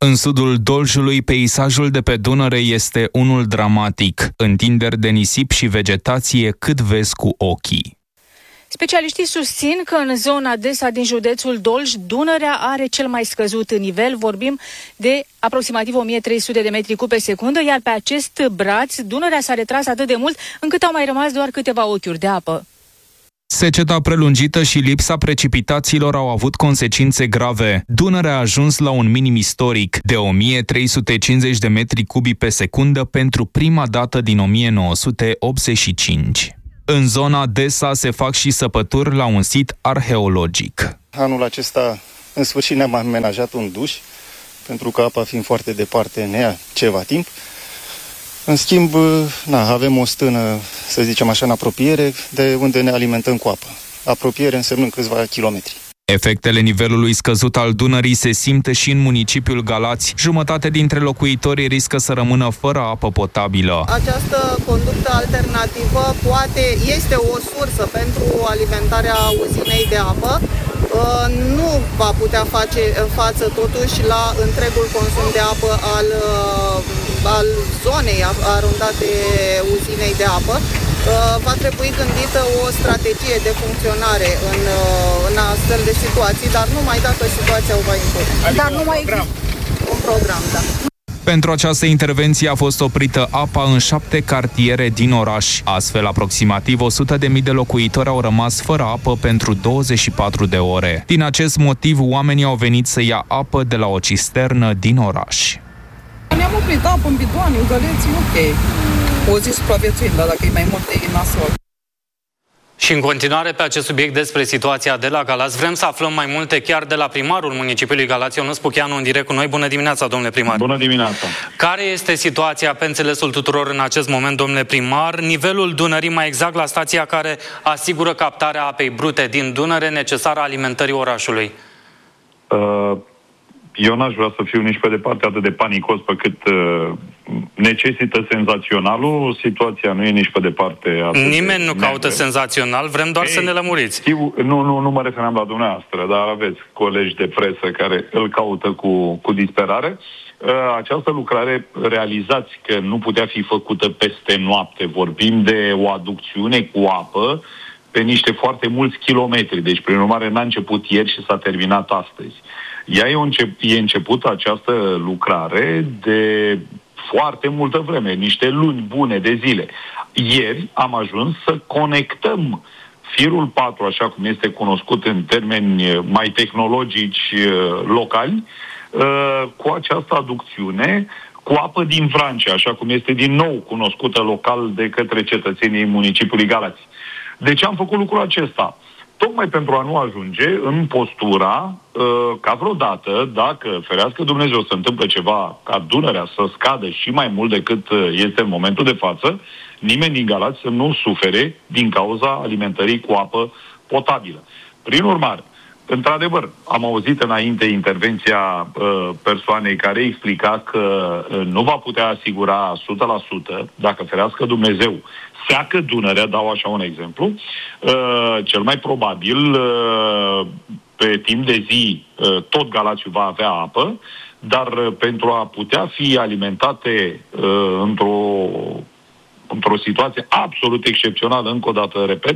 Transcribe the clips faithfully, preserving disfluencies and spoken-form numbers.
În sudul Doljului, peisajul de pe Dunăre este unul dramatic, întinderi de nisip și vegetație cât vezi cu ochii. Specialiștii susțin că în zona Desa din județul Dolj, Dunărea are cel mai scăzut nivel, vorbim de aproximativ o mie trei sute de metri cub pe secundă, iar pe acest braț Dunărea s-a retras atât de mult încât au mai rămas doar câteva ochiuri de apă. Seceta prelungită și lipsa precipitațiilor au avut consecințe grave. Dunărea a ajuns la un minim istoric de o mie trei sute cincizeci de metri cubi pe secundă pentru prima dată din o mie nouă sute optzeci și cinci. În zona Desa se fac și săpături la un sit arheologic. Anul acesta, în sfârșit, ne-am amenajat un duș, pentru că apa fiind foarte departe ne ia ceva timp. În schimb, na, avem o stână, să zicem așa, în apropiere, de unde ne alimentăm cu apă. Apropiere însemnând câțiva kilometri. Efectele nivelului scăzut al Dunării se simte și în municipiul Galați. Jumătate dintre locuitorii riscă să rămână fără apă potabilă. Această conductă alternativă poate este o sursă pentru alimentarea uzinei de apă. Nu va putea face față totuși la întregul consum de apă al, al zonei arondate uzinei de apă. Va trebui gândită o strategie de funcționare în, în astfel de situații, dar numai dacă situația o va impune. Adică dar nu mai program. Un program, da. Pentru această intervenție a fost oprită apa în șapte cartiere din oraș. Astfel, aproximativ o sută de mii de locuitori au rămas fără apă pentru douăzeci și patru de ore. Din acest motiv, oamenii au venit să ia apă de la o cisternă din oraș. Ne-am oprit apă în bidoane, în găleți, ok. O zi supraviețuim, dar dacă e mai mult, e nasol. Și în continuare pe acest subiect despre situația de la Galați, vrem să aflăm mai multe chiar de la primarul municipiului Galați, Ionuț Pucheanu, în direct cu noi. Bună dimineața, domnule primar! Bună dimineața! Care este situația pe înțelesul tuturor în acest moment, domnule primar? Nivelul Dunării, mai exact la stația care asigură captarea apei brute din Dunăre necesară alimentării orașului? Uh... Eu n-aș vrea să fiu nici pe departe atât de panicos pe cât uh, necesită senzaționalul. Situația nu e nici pe departe atât. Nimeni de nu neagră. caută senzațional, vrem doar Ei, să ne lămuriți. Știu, nu, nu, nu mă referam la dumneavoastră, dar aveți colegi de presă care îl caută cu, cu disperare. Uh, această lucrare, realizați că nu putea fi făcută peste noapte. Vorbim de o aducțiune cu apă pe niște foarte mulți kilometri. Deci, prin urmare, n-a început ieri și s-a terminat astăzi. Ea e, încep, e început această lucrare de foarte multă vreme, niște luni bune de zile. Ieri am ajuns să conectăm firul patru, așa cum este cunoscut în termeni mai tehnologici locali, cu această aducțiune cu apă din Vrancea, așa cum este din nou cunoscută local de către cetățenii municipiului Galați. De ce am făcut lucrul acesta? Tocmai pentru a nu ajunge în postura uh, ca vreodată, dacă, ferească Dumnezeu, se întâmplă ceva ca Dunărea să scadă și mai mult decât este în momentul de față, nimeni din Galați să nu sufere din cauza alimentării cu apă potabilă. Prin urmare, într-adevăr, am auzit înainte intervenția uh, persoanei care explica că uh, nu va putea asigura o sută la sută, dacă ferească Dumnezeu, seacă Dunărea, dau așa un exemplu, uh, cel mai probabil uh, pe timp de zi uh, tot Galațiul va avea apă, dar uh, pentru a putea fi alimentate uh, într-o într-o situație absolut excepțională, încă o dată, repet,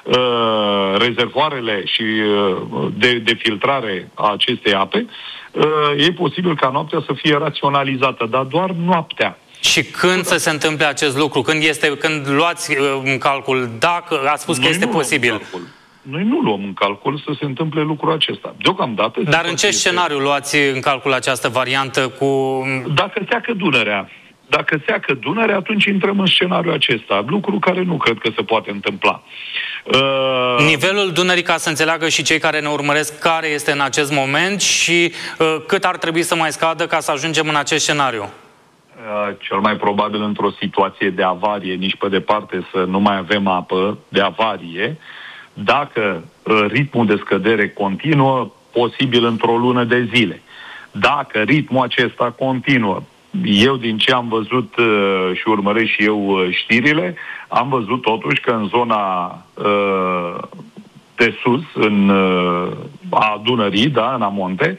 uh, rezervoarele și uh, de, de filtrare a acestei ape, uh, e posibil ca noaptea să fie raționalizată, dar doar noaptea. Și când să se întâmple acest lucru? Când este, când luați uh, în calcul, dacă ați spus Noi că este posibil? Noi nu luăm în calcul să se întâmple lucrul acesta. Deocamdată... Dar în ce este... scenariu luați în calcul această variantă cu... Dacă seacă Dunărea, Dacă seacă Dunărea, atunci intrăm în scenariul acesta, lucru care nu cred că se poate întâmpla. Uh... Nivelul Dunării, ca să înțeleagă și cei care ne urmăresc, care este în acest moment și uh, cât ar trebui să mai scadă ca să ajungem în acest scenariu? Uh, cel mai probabil într-o situație de avarie, nici pe departe să nu mai avem apă, de avarie, dacă uh, ritmul de scădere continuă, posibil într-o lună de zile. Dacă ritmul acesta continuă, eu din ce am văzut uh, și urmăresc și eu uh, știrile, am văzut totuși că în zona uh, de sus, în uh, a Dunării, da, în Amonte,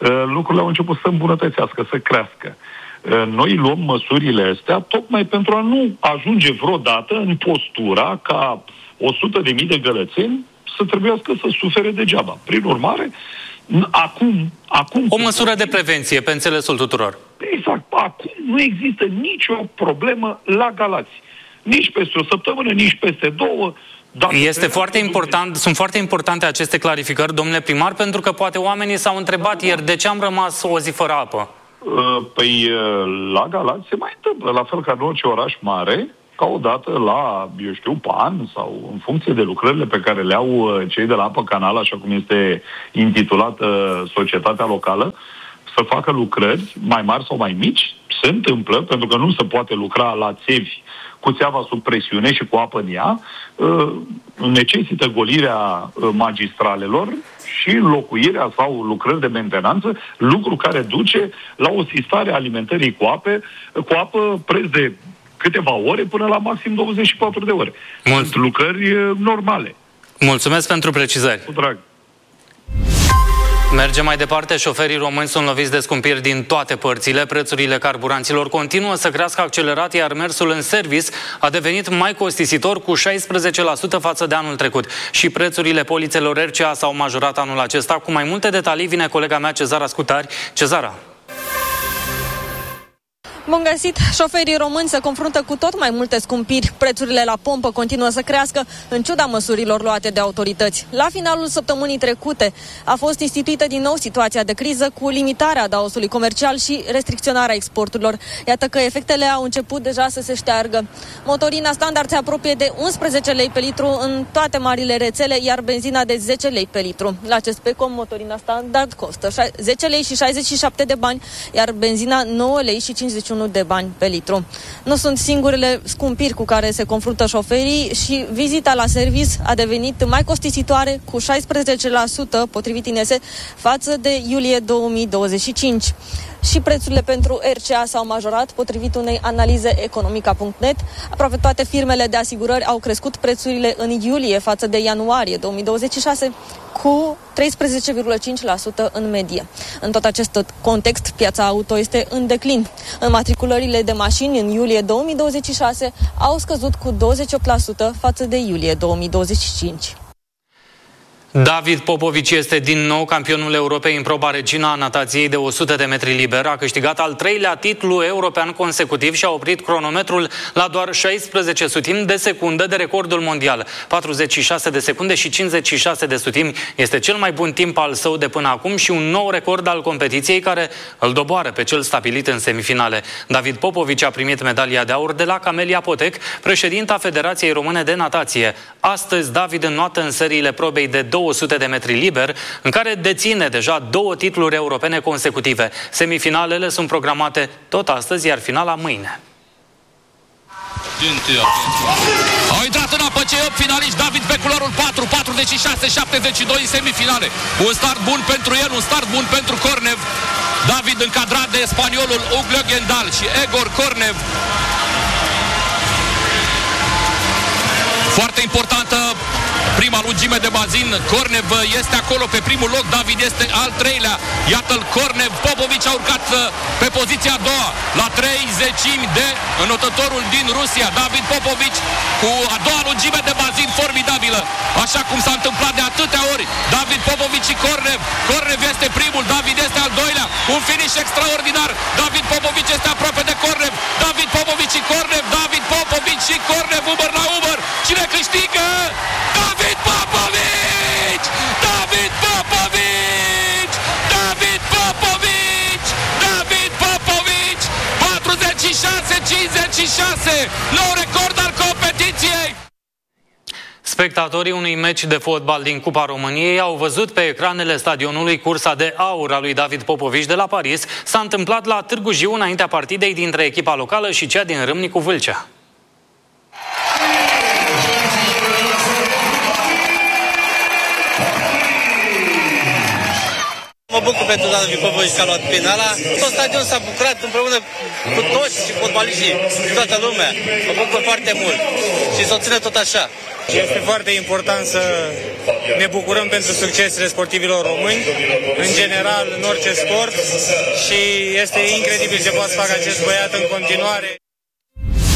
lucrurile au început să îmbunătățească, să crească. Noi luăm măsurile astea tocmai pentru a nu ajunge vreodată în postura ca o sută de mii de gălățeni să trebuiască să sufere degeaba. Prin urmare, acum... acum o măsură de prevenție, pe înțelesul tuturor. Exact. Acum nu există nicio problemă la Galați. Nici peste o săptămână, nici peste două. Este foarte important, sunt foarte importante aceste clarificări, domnule primar, pentru că poate oamenii s-au întrebat da, ieri de ce am rămas o zi fără apă. Păi la Galați se mai întâmplă, la fel ca în orice oraș mare, ca odată la, eu știu, pe an sau în funcție de lucrările pe care le au cei de la Apă Canal, așa cum este intitulată societatea locală, să facă lucrări mai mari sau mai mici. Se întâmplă, pentru că nu se poate lucra la țevi cu țeava sub presiune și cu apă în ea, necesită golirea magistralelor și înlocuirea sau lucrări de mentenanță, lucru care duce la o sistare a alimentării cu, ape, cu apă preț de câteva ore până la maxim douăzeci și patru de ore. Mult. Sunt lucrări normale. Mulțumesc pentru precizări. Cu drag. Mergem mai departe. Șoferii români sunt loviți de scumpiri din toate părțile. Prețurile carburanților continuă să crească accelerat, iar mersul în service a devenit mai costisitor cu șaisprezece la sută față de anul trecut. Și prețurile polițelor R C A s-au majorat anul acesta. Cu mai multe detalii vine colega mea Cezara Scutari. Cezara. Bun găsit! Șoferii români se confruntă cu tot mai multe scumpiri. Prețurile la pompă continuă să crească, în ciuda măsurilor luate de autorități. La finalul săptămânii trecute a fost instituită din nou situația de criză cu limitarea adaosului comercial și restricționarea exporturilor. Iată că efectele au început deja să se șteargă. Motorina standard se apropie de unsprezece lei pe litru în toate marile rețele, iar benzina de zece lei pe litru. La Cespecom, motorina standard costă zece lei și șaizeci și șapte de bani, iar benzina nouă lei și cincizeci și unu de bani pe litru. Nu sunt singurele scumpiri cu care se confruntă șoferii și vizita la service a devenit mai costisitoare cu șaisprezece la sută potrivit I N S față de iulie două mii douăzeci și cinci. Și prețurile pentru R C A s-au majorat potrivit unei analize economica punct net. Aproape toate firmele de asigurări au crescut prețurile în iulie față de ianuarie două mii douăzeci și șase cu treisprezece virgulă cinci la sută în medie. În tot acest context, piața auto este în declin. Înmatriculările de mașini în iulie două mii douăzeci și șase au scăzut cu douăzeci și opt la sută față de iulie două mii douăzeci și cinci. David Popovici este din nou campionul Europei în proba regina a natației de o sută de metri liber. A câștigat al treilea titlu european consecutiv și a oprit cronometrul la doar șaisprezece sutimi de secundă de recordul mondial. patruzeci și șase de secunde și cincizeci și șase de sutimi este cel mai bun timp al său de până acum și un nou record al competiției care îl doboară pe cel stabilit în semifinale. David Popovici a primit medalia de aur de la Camelia Potec, președinta Federației Române de Natație. Astăzi David înnoată în seriile probei de două sute de metri liber, în care deține deja două titluri europene consecutive. Semifinalele sunt programate tot astăzi, iar finala mâine. Au intrat în apă cei opt finaliști. David pe culoarul patru, patruzeci și șase șaptezeci și doi în semifinale. Un start bun pentru el, un start bun pentru Cornev. David încadrat de spaniolul Uglio Gendal și Egor Cornev. Foarte importantă prima lungime de bazin. Cornev este acolo pe primul loc, David este al treilea. Iată-l Cornev. Popovici a urcat pe poziția a doua, la trei zecimi de înotătorul din Rusia. David Popovici cu a doua lungime de bazin formidabilă, așa cum s-a întâmplat de atâtea ori. David Popovici și Cornev. Cornev este primul, David este al doilea. Un finish extraordinar. David Popovici este aproape de Cornev. David Popovici și Cornev. David Popovici și Cornev, umăr la umăr. Cine câștigă? David Popovici! David Popovici! David Popovici! David Popovici! patruzeci și șase cincizeci și șase! Nou record al competiției! Spectatorii unui meci de fotbal din Cupa României au văzut pe ecranele stadionului cursa de aur a lui David Popovici de la Paris. S-a întâmplat la Târgu Jiu înaintea partidei dintre echipa locală și cea din Râmnicu Vâlcea. Mă bucur pentru David Popovici că a luat penala. Tot stadionul s-a bucurat împreună cu toți și fotbaliștii, cu toată lumea. Mă bucur foarte mult și să o țină tot așa. Este foarte important să ne bucurăm pentru succesele sportivilor români, în general, în orice sport, și este incredibil ce poate să facă acest băiat în continuare.